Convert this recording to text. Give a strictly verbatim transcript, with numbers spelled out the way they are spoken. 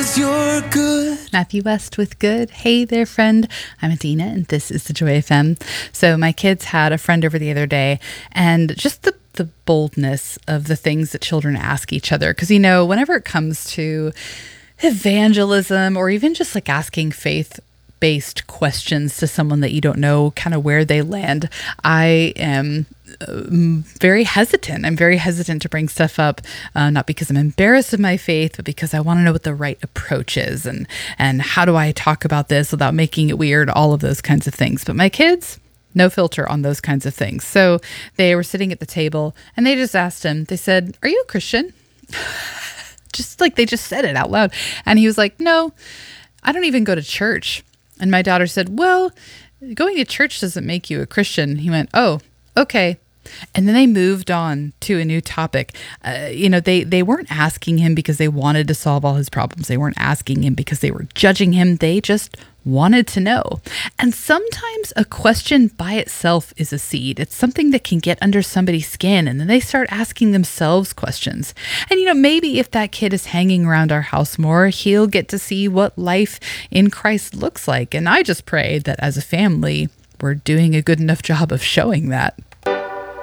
'cause you're good. Matthew West with Good. Hey there, friend. I'm Adina, and this is the Joy F M. So my kids had a friend over the other day, and just the the boldness of the things that children ask each other. Because, you know, whenever it comes to evangelism or even just like asking faith based questions to someone that you don't know kind of where they land, I am uh, very hesitant. I'm very hesitant to bring stuff up, uh, not because I'm embarrassed of my faith, but because I want to know what the right approach is and, and how do I talk about this without making it weird, all of those kinds of things. But my kids, no filter on those kinds of things. So they were sitting at the table and they just asked him, they said, "Are you a Christian?" Just like they just said it out loud. And he was like, "No, I don't even go to church." And my daughter said, "Well, going to church doesn't make you a Christian." He went, "Oh, okay." And then they moved on to a new topic. Uh, you know, they, they weren't asking him because they wanted to solve all his problems. They weren't asking him because they were judging him. They just wanted to know. And sometimes a question by itself is a seed. It's something that can get under somebody's skin, and then they start asking themselves questions. And, you know, maybe if that kid is hanging around our house more, he'll get to see what life in Christ looks like. And I just pray that as a family, we're doing a good enough job of showing that.